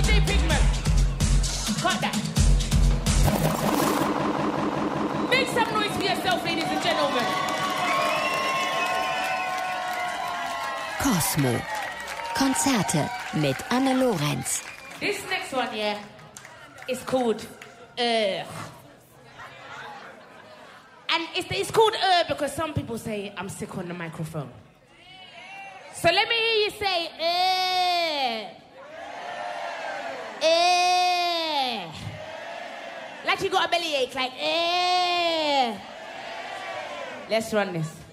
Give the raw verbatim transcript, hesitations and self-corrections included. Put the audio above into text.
D Pigment. Cut that. Make some noise for yourself, ladies and gentlemen. Cosmo. Konzerte mit Anne Lorenz. This next one, yeah, is called Uh. And it's, it's called Uh because some people say I'm sick on the microphone. So let me hear you say Uh. Uh. Like you got a bellyache, like Uh. Let's run this.